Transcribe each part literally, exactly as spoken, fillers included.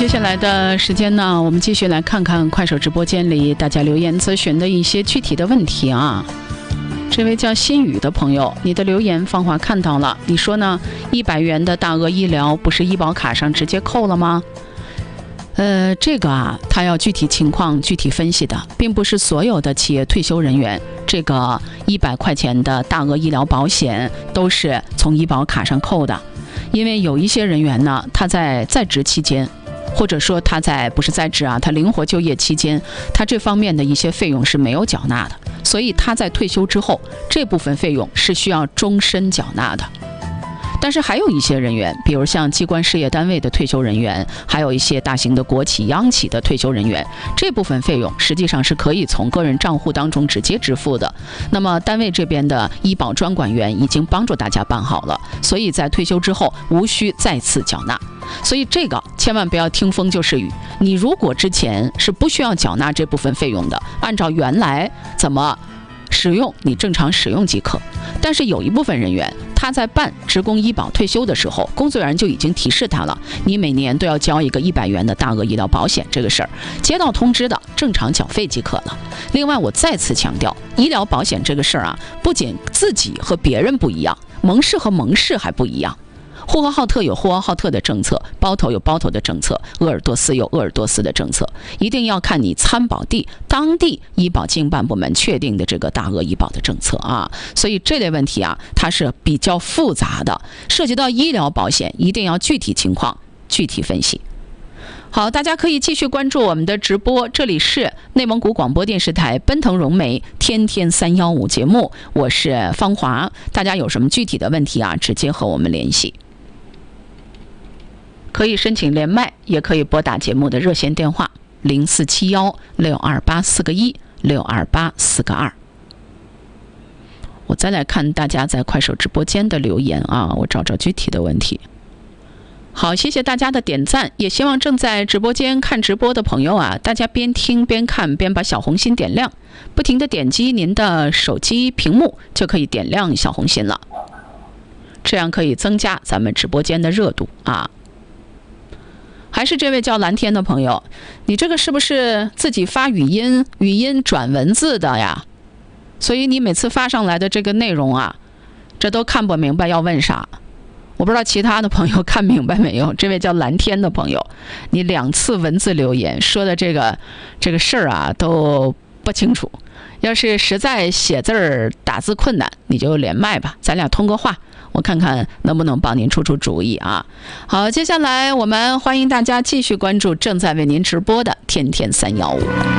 接下来的时间呢，我们继续来看看快手直播间里大家留言咨询的一些具体的问题啊。这位叫心雨的朋友，你的留言芳华看到了，你说呢？一百元的大额医疗不是医保卡上直接扣了吗？呃，这个啊，他要具体情况具体分析的，并不是所有的企业退休人员，这个一百块钱的大额医疗保险都是从医保卡上扣的，因为有一些人员呢，他在在职期间，或者说他在不是在职啊，他灵活就业期间，他这方面的一些费用是没有缴纳的，所以他在退休之后，这部分费用是需要终身缴纳的。但是还有一些人员，比如像机关事业单位的退休人员，还有一些大型的国企、央企的退休人员，这部分费用实际上是可以从个人账户当中直接支付的。那么单位这边的医保专管员已经帮助大家办好了，所以在退休之后无需再次缴纳。所以这个千万不要听风就是雨，你如果之前是不需要缴纳这部分费用的，按照原来怎么使用你正常使用即可。但是有一部分人员，他在办职工医保退休的时候，工作人员就已经提示他了，你每年都要交一个一百元的大额医疗保险，这个事儿接到通知的正常缴费即可了。另外我再次强调，医疗保险这个事儿啊，不仅自己和别人不一样，盟氏和盟氏还不一样。呼和浩特有呼和浩特的政策，包头有包头的政策，鄂尔多斯有鄂尔多斯的政策，一定要看你参保地当地医保经办部门确定的这个大额医保的政策啊。所以这类问题啊，它是比较复杂的，涉及到医疗保险，一定要具体情况具体分析。好，大家可以继续关注我们的直播，这里是内蒙古广播电视台奔腾融媒天天三幺五节目，我是芳华。大家有什么具体的问题啊，直接和我们联系。可以申请连麦，也可以拨打节目的热线电话零四七幺六二八四个一六二八四个二。我再来看大家在快手直播间的留言啊，我找找具体的问题。好，谢谢大家的点赞，也希望正在直播间看直播的朋友啊，大家边听边看边把小红心点亮，不停地点击您的手机屏幕就可以点亮小红心了，这样可以增加咱们直播间的热度啊。还是这位叫蓝天的朋友，你这个是不是自己发语音语音转文字的呀？所以你每次发上来的这个内容啊，这都看不明白要问啥。我不知道其他的朋友看明白没有？这位叫蓝天的朋友，你两次文字留言说的这个这个事儿啊都不清楚，要是实在写字儿打字困难，你就连麦吧，咱俩通个话，我看看能不能帮您出出主意啊。好，接下来我们欢迎大家继续关注正在为您直播的天天三幺五。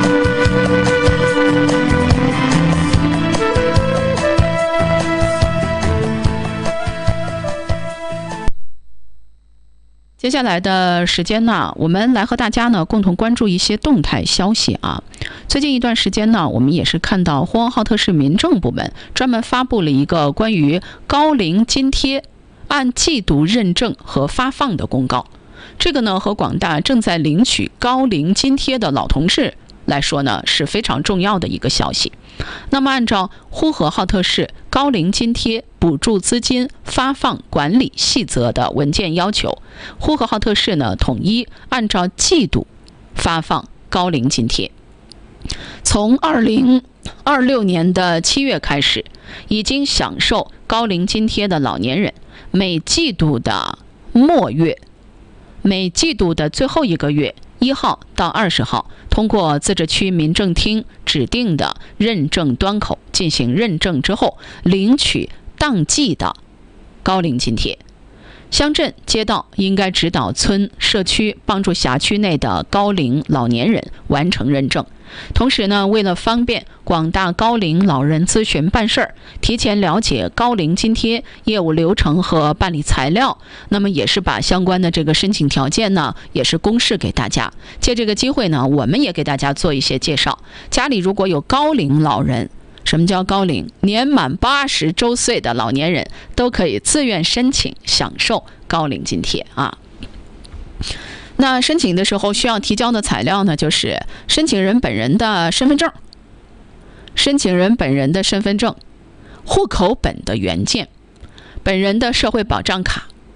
接下来的时间呢，我们来和大家呢共同关注一些动态消息啊。最近一段时间呢，我们也是看到呼和浩特市民政部门专门发布了一个关于高龄津贴按季度认证和发放的公告。这个呢，和广大正在领取高龄津贴的老同志来说呢，是非常重要的一个消息。那么按照呼和浩特市高龄津贴补助资金发放管理细则的文件要求，呼和浩特市呢统一按照季度发放高龄津贴。从二零二六年的七月开始，已经享受高龄津贴的老年人，每季度的末月，每季度的最后一个月一号到二十号，通过自治区民政厅指定的认证端口进行认证之后，领取当季的高龄津贴。乡镇街道应该指导村社区帮助辖区内的高龄老年人完成认证。同时呢，为了方便广大高龄老人咨询办事儿，提前了解高龄津贴业务流程和办理材料，那么也是把相关的这个申请条件呢，也是公示给大家。借这个机会呢，我们也给大家做一些介绍。家里如果有高龄老人，什么叫高龄？年满八十周岁的老年人都可以自愿申请享受高龄津贴啊。那申请的时候需要提交的材料呢，就是申请人本人的身份证、申请人本人的身份证、户口本的原件、本人的社会保障卡、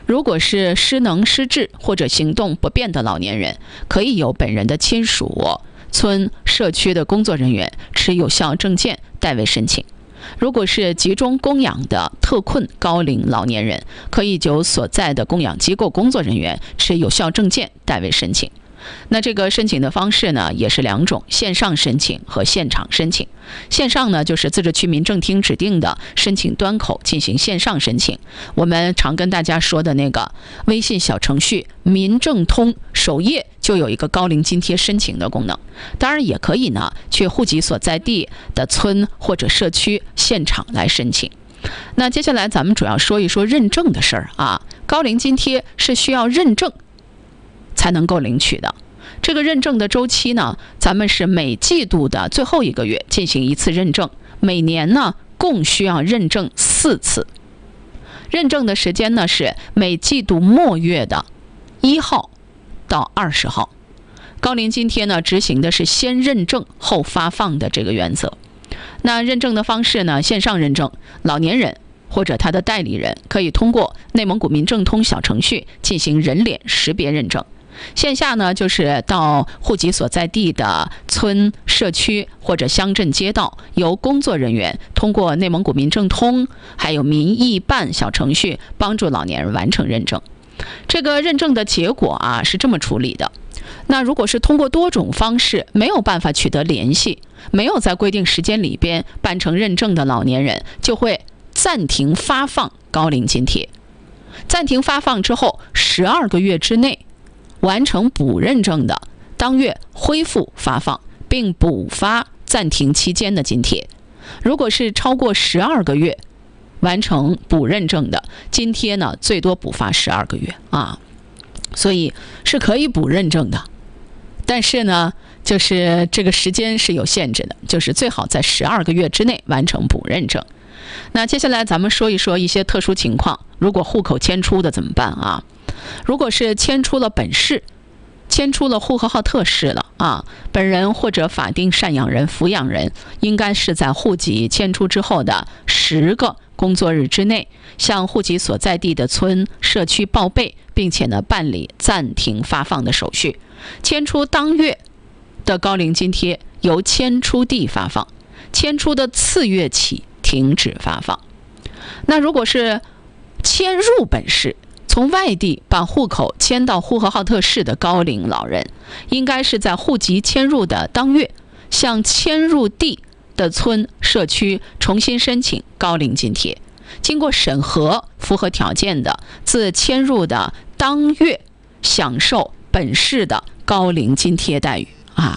如果是失能失智或者行动不便的老年人，可以由本人的亲属、村、社区的工作人员持有效证件代为申请。如果是集中供养的特困高龄老年人，可以由所在的供养机构工作人员持有效证件代为申请。那这个申请的方式呢，也是两种：线上申请和现场申请。线上呢，就是自治区民政厅指定的申请端口进行线上申请。我们常跟大家说的那个微信小程序民政通首页就有一个高龄津贴申请的功能。当然也可以呢，去户籍所在地的村或者社区现场来申请。那接下来咱们主要说一说认证的事儿啊。高龄津贴是需要认证才能够领取的。这个认证的周期呢，咱们是每季度的最后一个月进行一次认证，每年呢共需要认证四次。认证的时间呢是每季度末月的一号到二十号。高龄津贴呢执行的是先认证后发放的这个原则。那认证的方式呢，线上认证，老年人或者他的代理人可以通过内蒙古民政通小程序进行人脸识别认证。线下呢，就是到户籍所在地的村、社区或者乡镇街道，由工作人员通过内蒙古民政通还有民意办小程序帮助老年人完成认证。这个认证的结果啊是这么处理的。那如果是通过多种方式没有办法取得联系，没有在规定时间里边办成认证的老年人，就会暂停发放高龄津贴。暂停发放之后，十二个月之内完成补认证的，当月恢复发放，并补发暂停期间的津贴。如果是超过十二个月完成补认证的，津贴呢最多补发十二个月啊，所以是可以补认证的。但是呢，就是这个时间是有限制的，就是最好在十二个月之内完成补认证。那接下来咱们说一说一些特殊情况，如果户口迁出的怎么办啊？如果是迁出了本市，迁出了呼和浩特市了啊，本人或者法定赡养人、抚养人应该是在户籍迁出之后的十个工作日之内，向户籍所在地的村、社区报备，并且呢办理暂停发放的手续。迁出当月的高龄津贴由迁出地发放，迁出的次月起停止发放。那如果是迁入本市，从外地把户口迁到呼和浩特市的高龄老人，应该是在户籍迁入的当月，向迁入地的村、社区重新申请高龄津贴。经过审核符合条件的，自迁入的当月享受本市的高龄津贴待遇啊。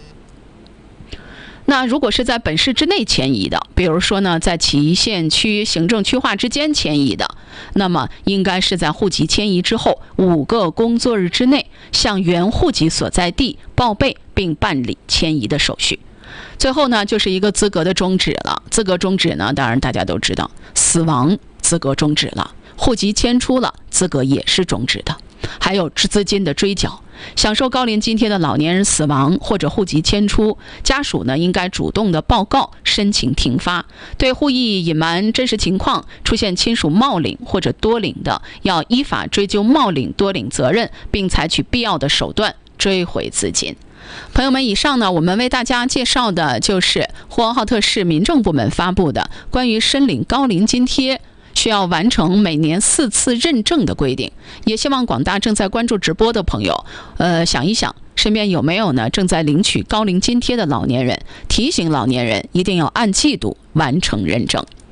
那如果是在本市之内迁移的，比如说呢，在其县区行政区划之间迁移的，那么应该是在户籍迁移之后五个工作日之内，向原户籍所在地报备并办理迁移的手续。最后呢，就是一个资格的终止了。资格终止呢，当然大家都知道，死亡资格终止了，户籍迁出了，资格也是终止的。还有资金的追缴，享受高龄津贴的老年人死亡或者户籍迁出，家属呢应该主动的报告申请停发。对户役隐瞒真实情况，出现亲属冒领或者多领的，要依法追究冒领多领责任，并采取必要的手段追回资金。朋友们，以上呢我们为大家介绍的就是呼和浩特市民政部门发布的关于申领高龄津贴需要完成每年四次认证的规定。也希望广大正在关注直播的朋友，呃，想一想身边有没有呢正在领取高龄津贴的老年人，提醒老年人一定要按季度完成认证。